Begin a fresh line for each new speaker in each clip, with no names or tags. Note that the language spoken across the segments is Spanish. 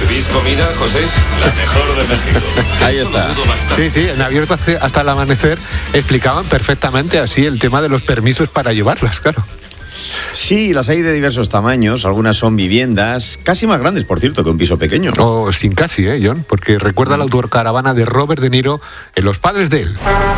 ¿Bebís comida, José? La mejor de México.
Ahí está.
Sí, en Abierto hasta el amanecer explicaban perfectamente así el tema de los permisos para llevarlas, claro.
Sí, las hay de diversos tamaños. Algunas son viviendas, casi más grandes, por cierto, que un piso pequeño.
O sin casi, John, porque recuerda la autocaravana de Robert De Niro en Los padres de él.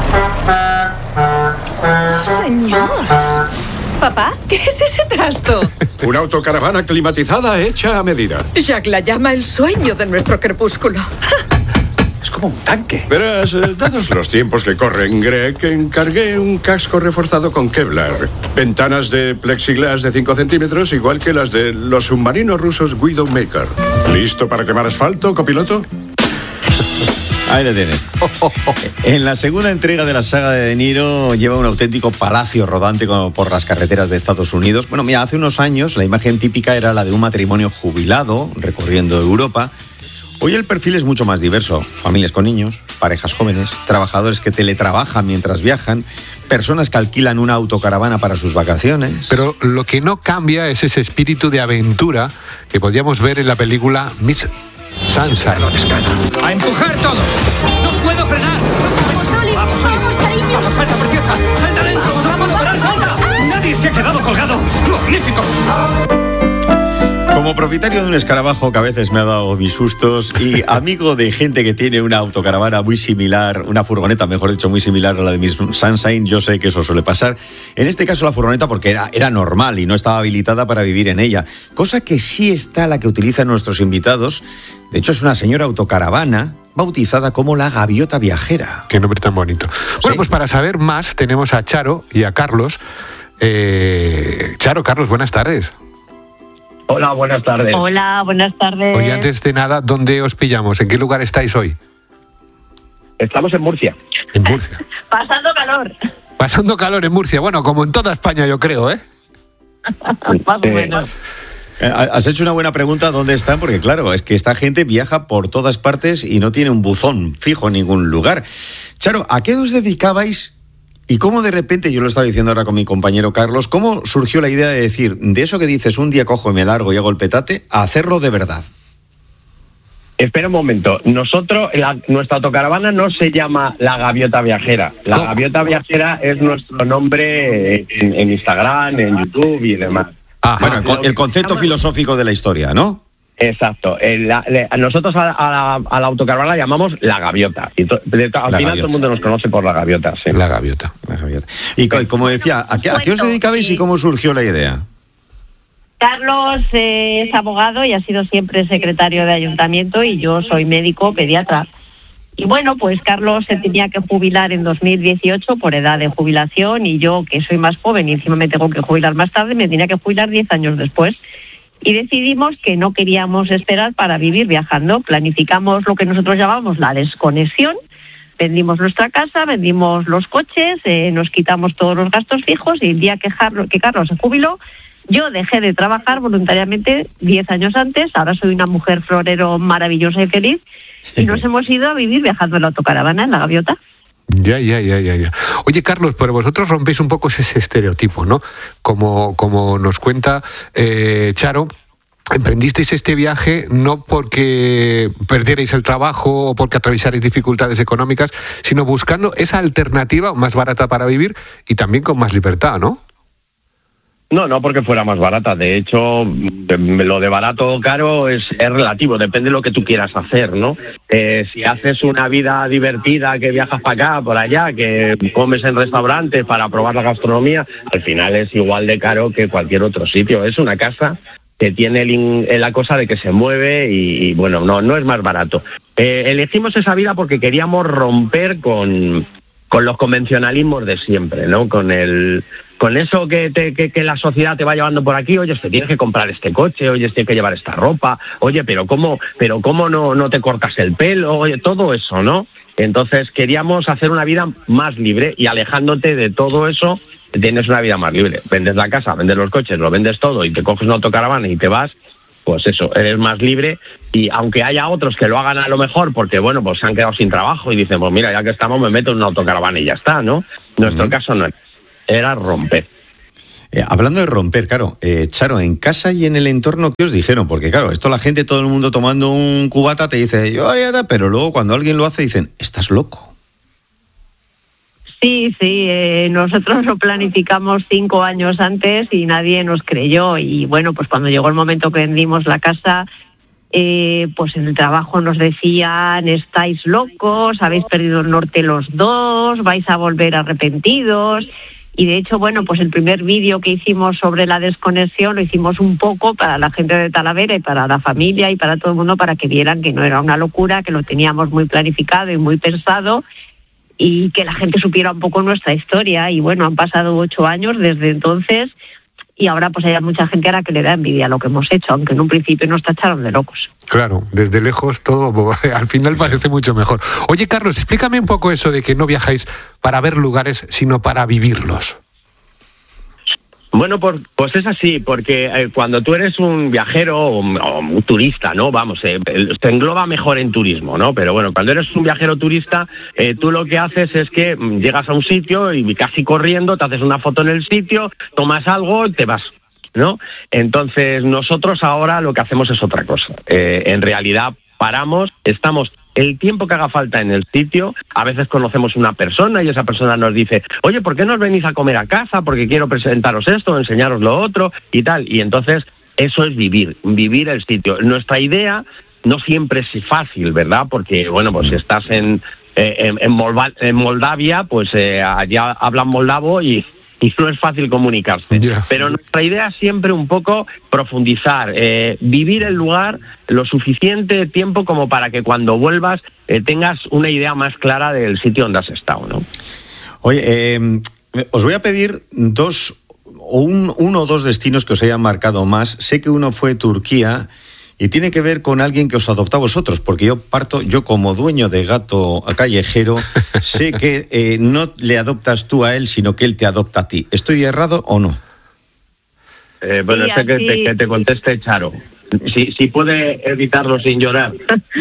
Señor. Papá, ¿qué es ese trasto?
Una autocaravana climatizada hecha a medida.
Jack la llama el sueño de nuestro crepúsculo.
Es como un tanque. Verás, dados los tiempos que corren, Greg, encargué un casco reforzado con Kevlar. Ventanas de plexiglas de 5 centímetros, igual que las de los submarinos rusos Widowmaker. ¿Listo para quemar asfalto, copiloto?
Ahí lo tienes. En la segunda entrega de la saga de De Niro lleva un auténtico palacio rodante por las carreteras de Estados Unidos. Bueno, mira, hace unos años la imagen típica era la de un matrimonio jubilado recorriendo Europa. Hoy el perfil es mucho más diverso. Familias con niños, parejas jóvenes, trabajadores que teletrabajan mientras viajan, personas que alquilan una autocaravana para sus vacaciones.
Pero lo que no cambia es ese espíritu de aventura que podíamos ver en la película Miss Sunshine.
¡A empujar todos! ¡No puedo frenar!
¡Vamos, Oli! ¡Vamos, cariño!
¡Vamos, salta, preciosa! ¡Salta lento! ¡No puedo parar, salta! ¡Nadie se ha quedado colgado! ¡Magnífico!
Como propietario de un escarabajo que a veces me ha dado mis sustos y amigo de gente que tiene una autocaravana muy similar, una furgoneta, mejor dicho, muy similar a la de Miss Sunshine, yo sé que eso suele pasar. En este caso la furgoneta porque era normal y no estaba habilitada para vivir en ella. Cosa que sí está la que utilizan nuestros invitados. De hecho, es una señora autocaravana bautizada como la Gaviota Viajera.
Qué nombre tan bonito. Bueno, pues para saber más tenemos a Charo y a Carlos. Charo, Carlos, buenas tardes.
Hola, buenas tardes.
Hola, buenas tardes.
Oye, antes de nada, ¿dónde os pillamos? ¿En qué lugar estáis hoy?
Estamos en Murcia.
En Murcia.
Pasando calor.
Pasando calor en Murcia. Bueno, como en toda España, yo creo, ¿eh?
Más o menos.
Has hecho una buena pregunta, ¿dónde están? Porque claro, es que esta gente viaja por todas partes y no tiene un buzón fijo en ningún lugar. Charo, ¿a qué os dedicabais? ¿Y cómo de repente, yo lo estaba diciendo ahora con mi compañero Carlos, cómo surgió la idea de decir, de eso que dices, un día cojo y me largo y hago el petate, a hacerlo de verdad?
Espera un momento. Nosotros, nuestra autocaravana no se llama La Gaviota Viajera. La Gaviota Viajera es nuestro nombre en Instagram, en YouTube y demás.
Bueno, el concepto filosófico de la historia, ¿no?
Exacto. Nosotros a la autocaravana la llamamos La Gaviota. Y al final todo el mundo nos conoce por La Gaviota. Sí.
La Gaviota.
Y como decía, ¿a qué os dedicabais y cómo surgió la idea?
Carlos es abogado y ha sido siempre secretario de ayuntamiento y yo soy médico pediatra. Y bueno, pues Carlos se tenía que jubilar en 2018 por edad de jubilación y yo, que soy más joven y encima me tengo que jubilar más tarde, me tenía que jubilar 10 años después. Y decidimos que no queríamos esperar para vivir viajando. Planificamos lo que nosotros llamamos la desconexión. Vendimos nuestra casa, vendimos los coches, nos quitamos todos los gastos fijos y el día que Carlos se jubiló, yo dejé de trabajar voluntariamente 10 años antes. Ahora soy una mujer florero maravillosa y feliz y nos hemos ido a vivir viajando en la autocaravana, en La Gaviota.
Ya. Oye, Carlos, pero vosotros rompéis un poco ese estereotipo, ¿no? Como nos cuenta Charo, emprendisteis este viaje no porque perdierais el trabajo o porque atravesarais dificultades económicas, sino buscando esa alternativa más barata para vivir y también con más libertad, ¿no?
No porque fuera más barata. De hecho, lo de barato o caro es relativo, depende de lo que tú quieras hacer, ¿no? Si haces una vida divertida, que viajas para acá, por allá, que comes en restaurantes para probar la gastronomía, al final es igual de caro que cualquier otro sitio. Es una casa que tiene la cosa de que se mueve y bueno, no es más barato. Elegimos esa vida porque queríamos romper con los convencionalismos de siempre, ¿no? Con eso que la sociedad te va llevando por aquí, oye, te tienes que comprar este coche, oye, tienes que llevar esta ropa, oye, pero ¿cómo no te cortas el pelo? Oye, todo eso, ¿no? Entonces queríamos hacer una vida más libre y alejándote de todo eso, tienes una vida más libre. Vendes la casa, vendes los coches, lo vendes todo y te coges una autocaravana y te vas, pues eso, eres más libre. Y aunque haya otros que lo hagan a lo mejor porque, bueno, pues se han quedado sin trabajo y dicen, pues mira, ya que estamos me meto en una autocaravana y ya está, ¿no? Nuestro caso no era romper.
Hablando de romper, claro, Charo, en casa y en el entorno, ¿qué os dijeron? Porque claro, esto la gente, todo el mundo tomando un cubata te dice, yo haría, pero luego cuando alguien lo hace dicen, estás loco.
Sí, nosotros lo planificamos 5 años antes y nadie nos creyó. Y bueno, pues cuando llegó el momento que vendimos la casa, pues en el trabajo nos decían, estáis locos, habéis perdido el norte los dos, vais a volver arrepentidos. Y de hecho, bueno, pues el primer vídeo que hicimos sobre la desconexión lo hicimos un poco para la gente de Talavera y para la familia y para todo el mundo, para que vieran que no era una locura, que lo teníamos muy planificado y muy pensado y que la gente supiera un poco nuestra historia. Y bueno, han pasado 8 años desde entonces y ahora pues hay mucha gente a la que le da envidia lo que hemos hecho, aunque en un principio nos tacharon de locos.
Claro, desde lejos todo al final parece mucho mejor. Oye, Carlos, explícame un poco eso de que no viajáis para ver lugares, sino para vivirlos.
Bueno, pues es así, porque cuando tú eres un viajero o un turista, ¿no? Vamos, se engloba mejor en turismo, ¿no? Pero bueno, cuando eres un viajero turista, tú lo que haces es que llegas a un sitio y casi corriendo te haces una foto en el sitio, tomas algo y te vas, ¿no? Entonces nosotros ahora lo que hacemos es otra cosa. En realidad paramos, estamos el tiempo que haga falta en el sitio. A veces conocemos una persona y esa persona nos dice, oye, ¿por qué no os venís a comer a casa? Porque quiero presentaros esto, enseñaros lo otro y tal. Y entonces eso es vivir el sitio. Nuestra idea no siempre es fácil, ¿verdad? Porque, bueno, pues si estás en Moldavia, pues allá hablan moldavo y no es fácil comunicarse. Yeah. Pero nuestra idea es siempre un poco profundizar, vivir el lugar lo suficiente tiempo como para que cuando vuelvas tengas una idea más clara del sitio donde has estado, ¿no?
Oye, os voy a pedir uno o dos destinos que os hayan marcado más. Sé que uno fue Turquía y tiene que ver con alguien que os adopta a vosotros, porque yo como dueño de gato callejero, sé que no le adoptas tú a él, sino que él te adopta a ti. ¿Estoy errado o no?
Bueno, sí, que te conteste Charo. Si puede evitarlo sin llorar.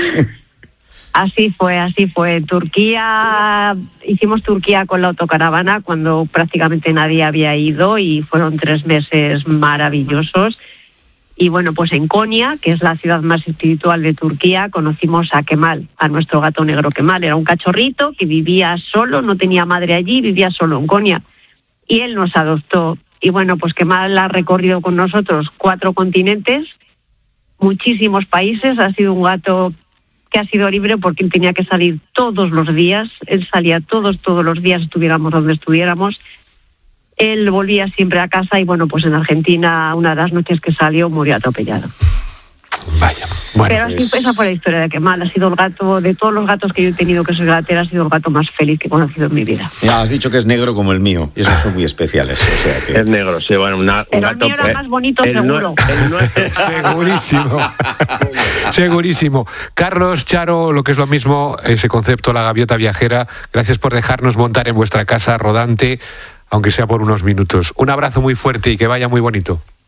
Así fue. Turquía, hicimos Turquía con la autocaravana cuando prácticamente nadie había ido y fueron 3 meses maravillosos. Y bueno, pues en Konya, que es la ciudad más espiritual de Turquía, conocimos a Kemal, a nuestro gato negro Kemal. Era un cachorrito que vivía solo, no tenía madre allí, vivía solo en Konya. Y él nos adoptó. Y bueno, pues Kemal ha recorrido con nosotros 4 continentes, muchísimos países. Ha sido un gato que ha sido libre porque él tenía que salir todos los días. Él salía todos los días, estuviéramos donde estuviéramos. Él volvía siempre a casa y bueno, pues en Argentina una de las noches que salió murió atropellado.
Vaya. Bueno,
pero así esa fue la historia de Kemal. Ha sido el gato, de todos los gatos que yo he tenido que soy gatera, ha sido el gato más feliz que he conocido en mi vida.
Ya has dicho que es negro como el mío, y esos son muy especiales. O sea que...
Es negro, sí, bueno, un
pero
gato...
el mío era más bonito, seguro.
Segurísimo. Carlos, Charo, lo que es lo mismo, ese concepto, la gaviota viajera, gracias por dejarnos montar en vuestra casa rodante, aunque sea por unos minutos. Un abrazo muy fuerte y que vaya muy bonito.